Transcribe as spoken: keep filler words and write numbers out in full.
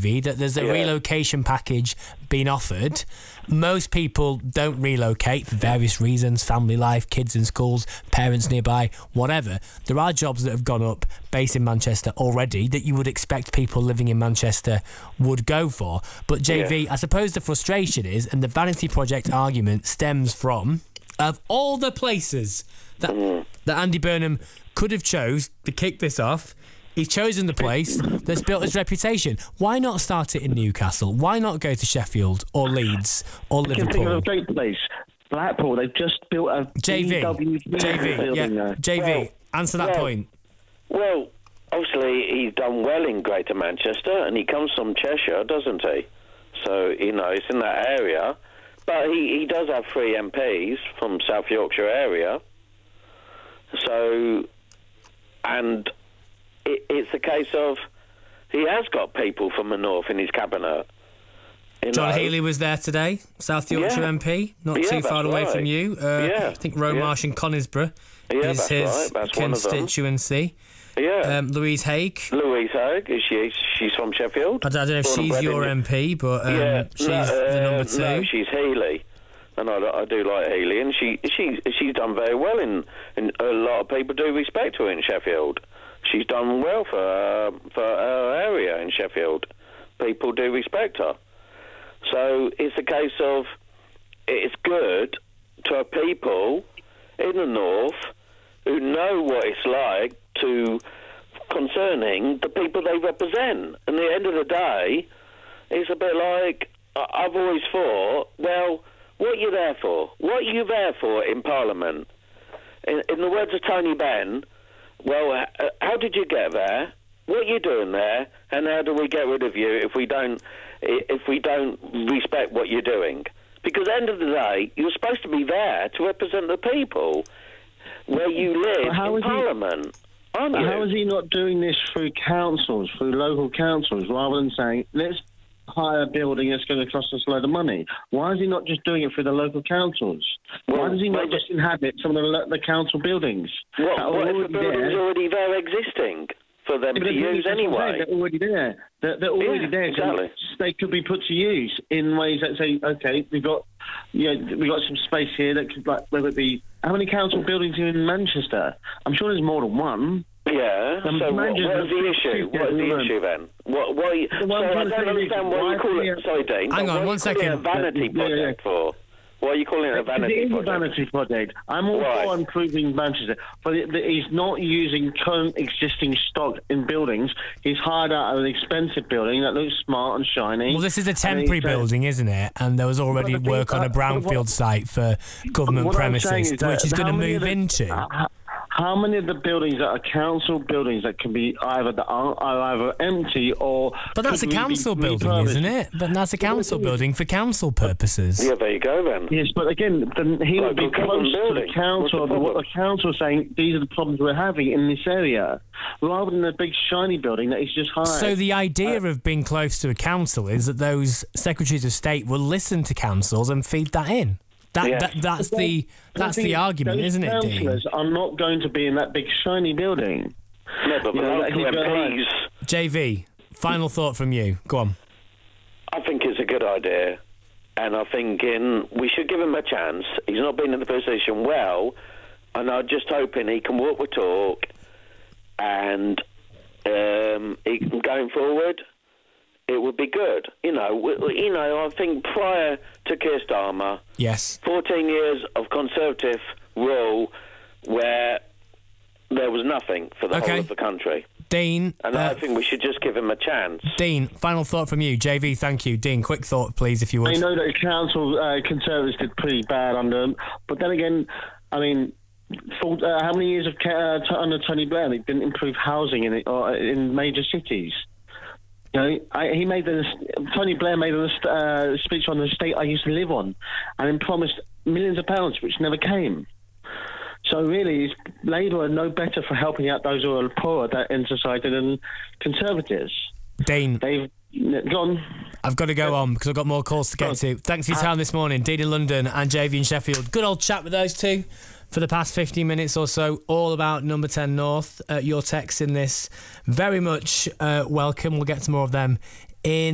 V, that there's a yeah. relocation package being offered. Most people don't relocate for various reasons, family life, kids in schools, parents nearby, whatever. There are jobs that have gone up based in Manchester already that you would expect people living in Manchester would go for. But J V, yeah. I suppose the frustration is, and the Vanity Project argument stems from, of all the places that, mm. that Andy Burnham could have chose to kick this off, he's chosen the place that's built his reputation. Why not start it in Newcastle? Why not go to Sheffield or Leeds or I can think of Liverpool? a great place. Blackpool, they've just built a J V, B W G J V, building yeah, there. J V, Well, answer that well, point. Well, obviously he's done well in Greater Manchester, and he comes from Cheshire, doesn't he? So, you know, it's in that area. But he, he does have three M Ps from South Yorkshire area. So, and it, it's a case of he has got people from the north in his cabinet. You John know? Healey was there today, South Yorkshire Yeah. M P, not Yeah, too that's far away right. from you. Uh, Yeah. I think Romarsh and Conisbrough Yeah, is that's his right. That's one of them. constituency. Yeah. Um, Louise Haig. Louise Haig, is she? She's from Sheffield. I don't know if Born and she's bred your in- M P, but um, yeah, she's no, the number uh, two. No, she's Healy, and I, I do like Healy, and she she she's done very well in, in a lot of people do respect her in Sheffield. She's done well for uh, for her area in Sheffield. People do respect her, so it's a case of it's good to have people in the north who know what it's like to concerning the people they represent. And at the end of the day, it's a bit like I- I've always thought, well, what are you there for? What are you there for in Parliament? In, in the words of Tony Benn, well, h- how did you get there? What are you doing there? And how do we get rid of you if we don't i- if we don't respect what you're doing? Because at the end of the day, you're supposed to be there to represent the people where you live But how in is he- Parliament. Aren't But you? how is he not doing this through councils, through local councils, rather than saying, let's hire a building that's going to cost us a load of money? Why is he not just doing it through the local councils? Why Well, does he not maybe- just inhabit some of the, lo- the council buildings? What, that are what if the already building's there? already there existing for them Yeah, but to the thing use is, that's what I'm anyway? saying, They're already there. They're, they're already Yeah, there. so exactly. They could be put to use in ways that say, okay, we've got, you know, we've got some space here that could, like, whether it be, how many council buildings are in Manchester? I'm sure there's more than one. Yeah, Um, so what, Manchester- what is the issue? What is the Yeah, issue then? What, what, you, The one so I I'm don't trying to say is, understand why why you call do it... you- Sorry, Dean. Hang but on, why one you call it second. a vanity Yeah, yeah, project for? Why are you calling it a vanity it is project? a vanity project. I'm all Why? for improving Manchester, but it, it, he's not using current existing stock in buildings. He's hired out an expensive building that looks smart and shiny. Well, this is a and temporary he's, uh, building, isn't it? And there was already Well, the thing- work on a uh, but brownfield what- site for government what I'm saying premises, is that which he's going to how many move of the- into. uh, How many of the buildings that are council buildings that can be either that are, are either empty or... But that's a could be council building, repurposed? isn't it? But that's a council building for council purposes. Yeah, there you go then. Yes, but again, then he Like would be a government close to building. the council, What's the what problem? the council is saying, these are the problems we're having in this area, rather than a big shiny building that he's just hired. So the idea of being close to a council is that those secretaries of state will listen to councils and feed that in. That, Yes. that that's But the that's those- the argument, those isn't it, Dean? councillors are not going to be in that big shiny building. No, but the You know, local he's got- M Ps, J V, final thought from you. Go on. I think it's a good idea. And I think in, we should give him a chance. He's not been in the position well, and I'm just hoping he can walk the talk, and um, he can, going forward, it would be good. You know, w- you know. I think prior to Keir Starmer, Yes. fourteen years of Conservative rule where there was nothing for the Okay. whole of the country. Dean, And uh, I think we should just give him a chance. Dean, final thought from you. J V, thank you. Dean, quick thought, please, if you I would. know that the council uh, Conservatives did pretty bad under him, but then again, I mean, for, uh, how many years of uh, t- under Tony Blair they didn't improve housing in it, or in major cities? You know, I, he made the Tony Blair made a uh, speech on the estate I used to live on, and then promised millions of pounds, which never came. So really, Labour are no better for helping out those who are poor that in society than Conservatives. Dean, They've gone. I've got to go on because I've got more calls to get to. Thanks for your time this morning. Dean in London and J V in Sheffield. Good old chat with those two for the past fifteen minutes or so, all about Number ten North. Uh, your texts in this very much uh, welcome. We'll get to more of them in